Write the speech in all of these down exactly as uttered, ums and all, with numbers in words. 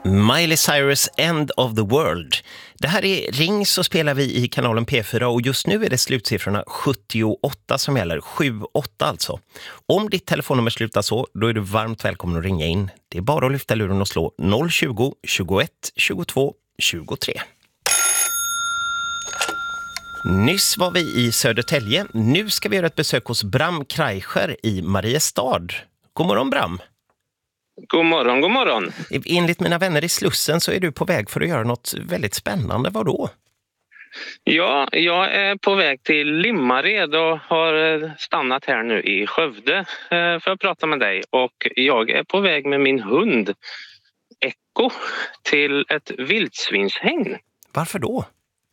Miley Cyrus, End of the World. Det här är Ring, så spelar vi i kanalen P fyra och just nu är det slutsiffrorna sjuttioåtta som gäller, sju åtta alltså. Om ditt telefonnummer slutar så, då är du varmt välkommen att ringa in. Det är bara att lyfta luren och slå noll tjugo, tjugoett, tjugotvå, tjugotre. Nyss var vi i Södertälje. Nu ska vi göra ett besök hos Bram Kreischer i Mariestad. God morgon, Bram. God morgon, god morgon. Enligt mina vänner i Slussen så är du på väg för att göra något väldigt spännande. Vad då? Ja, jag är på väg till Limmared och har stannat här nu i Skövde för att prata med dig. Och jag är på väg med min hund Echo till ett vildsvinshägn. Varför då?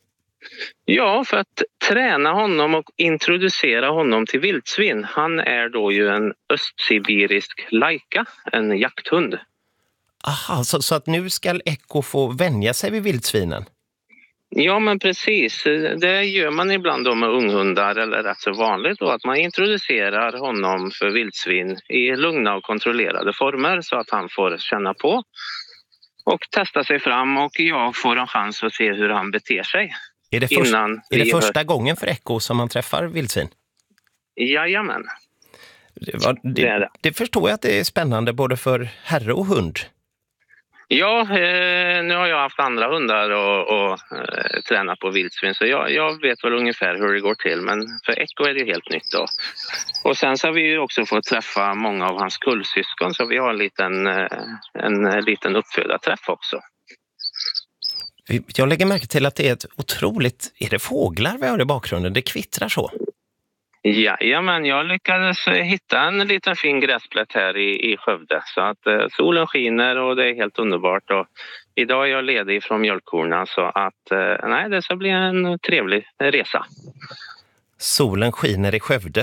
Ja, för att träna honom och introducera honom till vildsvin. Han är då ju en östsibirisk laika, en jakthund. Aha, så, så att nu ska Echo få vänja sig vid vildsvinen? Ja, men precis. Det gör man ibland då med unghundar, eller rätt så vanligt då, att man introducerar honom för vildsvin i lugna och kontrollerade former så att han får känna på och testa sig fram, och jag får en chans att se hur han beter sig. Är det, först, är det första hör... gången för Echo som man träffar vildsvin? Jajamän. Det, var, det, det, är det. det förstår jag att det är spännande både för herre och hund. Ja, eh, nu har jag haft andra hundar och, och eh, tränat på vildsvin, så jag, jag vet väl ungefär hur det går till. Men för Echo är det ju helt nytt då. Och sen så har vi ju också fått träffa många av hans kullsyskon, så vi har en liten, eh, en, en liten uppfödarträff också. Jag lägger märke till att det är ett otroligt... Är det fåglar vi har i bakgrunden? Det kvittrar så. Jajamän, jag lyckades hitta en liten fin gräsplätt här i, i Skövde. Så att eh, solen skiner och det är helt underbart. Och idag är jag ledig från mjölkkorna, så att eh, nej, det ska bli en trevlig resa. Solen skiner i Skövde.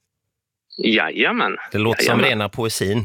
Jajamän. Det låter Jajamän. som rena poesin.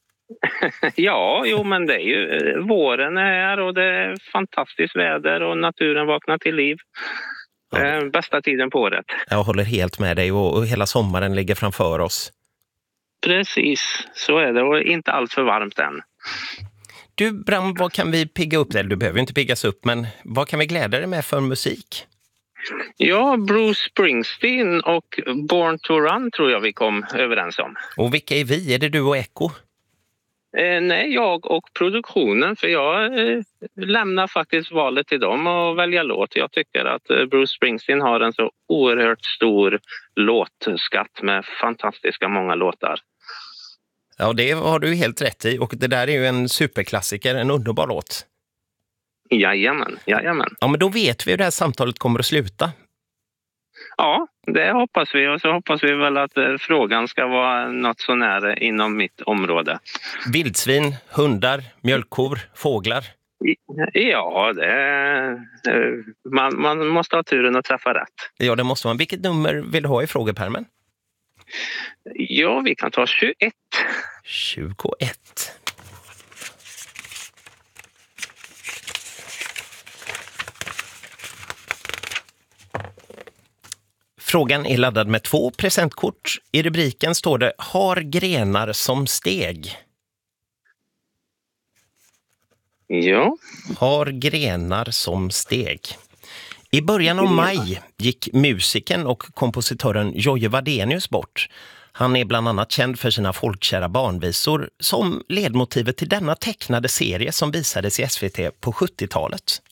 Ja, jo, men det är ju våren är här och det är fantastiskt väder och naturen vaknar till liv. Ja. Bästa tiden på året. Jag håller helt med dig, och, och hela sommaren ligger framför oss. Precis, så är det, och inte allt för varmt än. Du, Bram, vad kan vi pigga upp? Eller du behöver inte piggas upp, men vad kan vi glädja dig med för musik? Ja, Bruce Springsteen och Born to Run tror jag vi kom överens om. Och vilka är vi? Är det du och Echo? Eh, nej, jag och produktionen, för jag eh, lämnar faktiskt valet till dem och välja låt. Jag tycker att eh, Bruce Springsteen har en så oerhört stor låtskatt med fantastiska många låtar. Ja, det har du helt rätt i, och det där är ju en superklassiker, en underbar låt. Jajamän, jajamän. Ja, men då vet vi hur det här samtalet kommer att sluta. Ja, det hoppas vi, och så hoppas vi väl att eh, frågan ska vara något så nära inom mitt område. Vildsvin, hundar, mjölkkor, fåglar? Ja, det, man, man måste ha turen att träffa rätt. Ja, det måste man. Vilket nummer vill du ha i frågepärmen? Ja, vi kan ta tjugoett. tjugoett. Frågan är laddad med två presentkort. I rubriken står det "Har grenar som steg". Ja. Har grenar som steg. I början av maj gick musiken och kompositören Jojje Wadenius bort. Han är bland annat känd för sina folkkära barnvisor som ledmotivet till denna tecknade serie som visades i S V T på sjuttiotalet.